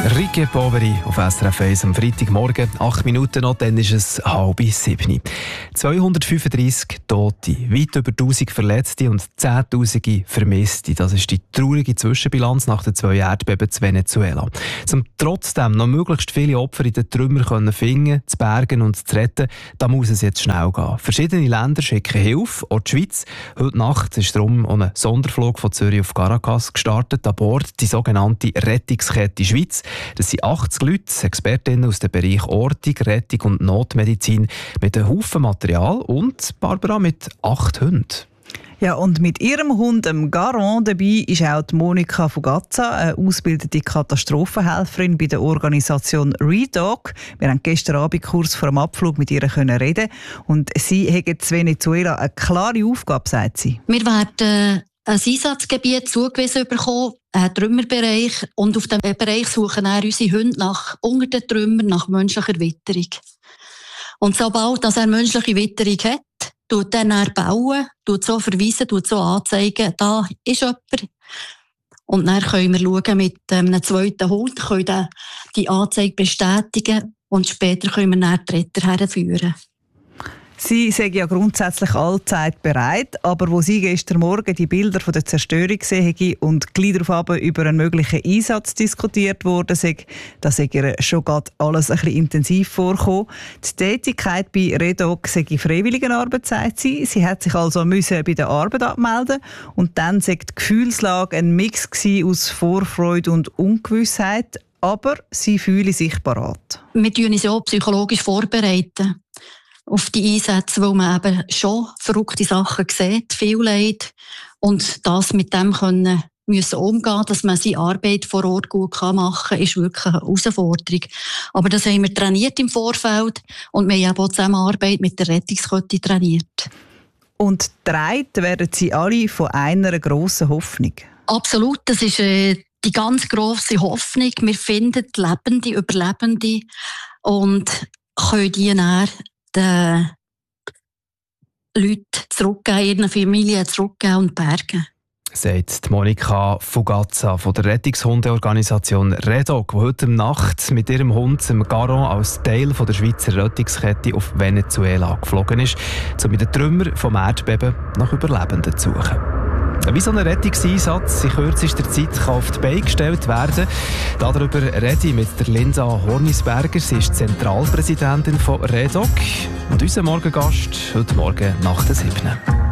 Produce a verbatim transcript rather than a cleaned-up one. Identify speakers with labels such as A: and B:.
A: Ricky Poveri auf S R F eins am Freitagmorgen. Acht Minuten noch, dann ist es halb sieben. zweihundertfünfunddreissig Tote, weit über tausend Verletzte und Zehntausende Vermisste. Das ist die traurige Zwischenbilanz nach den zwei Erdbeben zu Venezuela. Um trotzdem noch möglichst viele Opfer in den Trümmern zu finden, zu bergen und zu retten, da muss es jetzt schnell gehen. Verschiedene Länder schicken Hilfe, auch die Schweiz. Heute Nacht ist darum ein Sonderflug von Zürich auf Caracas gestartet. An Bord die sogenannte Rettungskette Schweiz. Das sind achtzig Leute, Expertinnen aus dem Bereich Ortung, Rettung und Notmedizin mit einem Haufen Material und Barbara mit acht Hunden.
B: Ja, und mit ihrem Hund, dem Garon, dabei ist auch die Monika Fugazza, eine ausgebildete Katastrophenhelferin bei der Organisation REDOC. Wir haben gestern Abend kurz vor dem Abflug mit ihr reden und sie hat in Venezuela eine klare Aufgabe, sagt sie.
C: Wir werden ein Einsatzgebiet zugewiesen bekommen, einen Trümmerbereich, und auf diesem Bereich suchen auch unsere Hunde nach unter den Trümmern nach menschlicher Witterung. Und sobald er menschliche Witterung hat, tut dann er bauen, tut so verweisen, tut so anzeigen, da ist jemand. Und dann können wir schauen mit einem zweiten Hund, können die Anzeige bestätigen und später können wir dann die Retter herführen.
B: Sie sagen ja grundsätzlich allzeit bereit, aber wo sie gestern Morgen die Bilder von der Zerstörung gesehen und gleich darauf über einen möglichen Einsatz diskutiert wurde, da sei ihr schon gerade alles ein bisschen intensiv vorgekommen. Die Tätigkeit bei REDOC sei Freiwilligenarbeit, sagt sie. Sie hat sich also müssen bei der Arbeit abmelden und dann sei die Gefühlslage ein Mix aus Vorfreude und Ungewissheit, aber sie fühle sich parat.
C: Wir tun uns auch psychologisch vorbereiten auf die Einsätze, wo man eben schon verrückte Sachen sieht, viel Leid, und das mit dem können müssen umgehen, dass man seine Arbeit vor Ort gut machen kann, ist wirklich eine Herausforderung. Aber das haben wir trainiert im Vorfeld und wir haben auch Zusammenarbeit mit der Rettungskette trainiert.
B: Und getragen werden sie alle von einer grossen Hoffnung.
C: Absolut, das ist äh, die ganz grosse Hoffnung. Wir finden Lebende, Überlebende und können die dann den Leuten zurückgeben, ihren Familien zurückgeben und bergen.
A: Sagt Monika Fugazza von der Rettungshundeorganisation REDOC, die heute Nacht mit ihrem Hund, dem Garon, als Teil der Schweizer Rettungskette auf Venezuela geflogen ist, um mit den Trümmern vom Erdbeben nach Überlebenden zu suchen. Wie so ein Rettungseinsatz in kürzester Zeit kann auf die Beine gestellt werden. Darüber rede ich mit der Linda Hornisberger. Sie ist Zentralpräsidentin von REDOC und unser Morgengast heute Morgen nach der siebten.